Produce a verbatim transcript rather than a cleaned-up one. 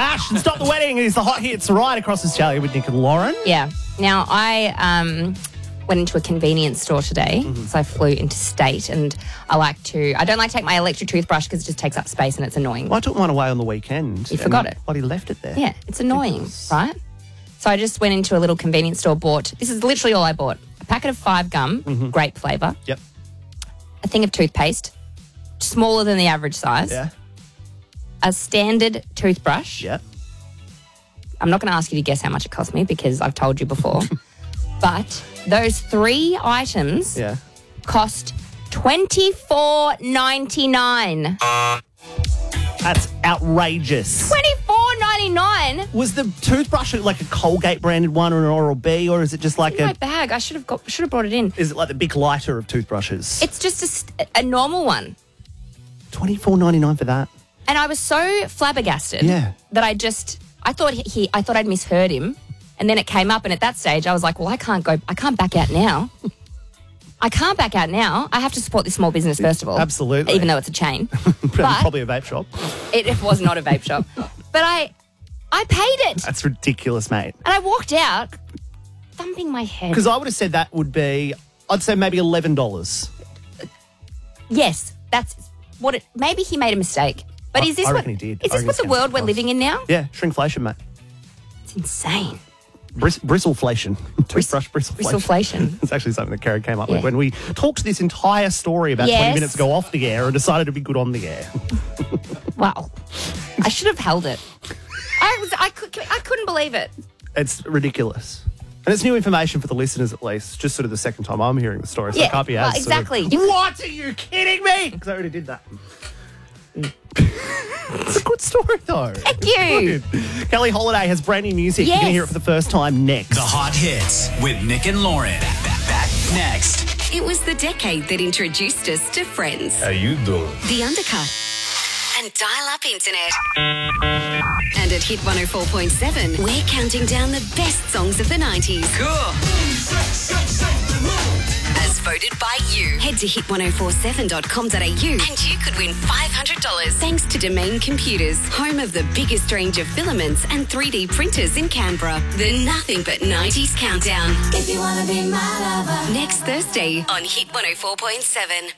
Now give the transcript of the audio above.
Ash, and Stop the Wedding is the hot hits right across Australia with Nick and Lauren. Yeah. Now, I um, went into a convenience store today, mm-hmm. so I flew interstate, and I like to, I don't like to take my electric toothbrush because it just takes up space and it's annoying. Well, I took mine away on the weekend. You forgot it. Bloody left it there. Yeah, it's annoying, right? So I just went into a little convenience store, bought, this is literally all I bought, a packet of five gum, mm-hmm. grape flavour. Yep. A thing of toothpaste, smaller than the average size. Yeah. A standard toothbrush. Yeah. I'm not going to ask you to guess how much it cost me because I've told you before. But those three items yeah. cost twenty-four ninety-nine. That's outrageous. twenty-four ninety-nine. Was the toothbrush like a Colgate branded one or an Oral-B, or is it just like it's in a... my bag. I should have got should have brought it in. Is it like the big lighter of toothbrushes? It's just a, a normal one. twenty-four ninety-nine for that. And I was so flabbergasted yeah. that I just I thought he I thought I'd misheard him, and then it came up, and at that stage I was like, well, I can't go I can't back out now. I can't back out now. I have to support this small business first of all. Absolutely. Even though it's a chain. but probably a vape shop. It, it was not a vape shop. But I I paid it. That's ridiculous, mate. And I walked out thumping my head. Because I would have said that would be, I'd say maybe eleven dollars. Yes, that's what it, maybe he made a mistake. But I, is this I what, reckon he did. Is this what the world we're living in now? Yeah, shrinkflation, mate. It's insane. Bris- bristleflation. Toothbrush bristleflation. Bristleceflation. It's actually something that Kerry came up yeah. with when we talked this entire story about yes. twenty minutes ago off the air and decided to be good on the air. Wow. I should have held it. I was I could I couldn't believe it. It's ridiculous. And it's new information for the listeners at least. Just sort of the second time I'm hearing the story, so yeah, it can't be as well, exactly. Sort of, what are you kidding me? Because I already did that. It's a good story, though. Thank you. Good. Kelly Holiday has brand new music. Yes. You're going to hear it for the first time next. The Hot Hits with Nick and Lauren. Back, back, back next. It was the decade that introduced us to Friends. How you doing? The Undercut. And dial-up internet. And at Hit one oh four point seven, we're counting down the best songs of the nineties. Cool. As voted by you. Head to hit ten forty-seven dot com dot a u and you could win five hundred dollars thanks to Domain Computers, home of the biggest range of filaments and three D printers in Canberra. The Nothing But nineties Countdown. If you want to be my lover. Next Thursday on Hit one oh four point seven.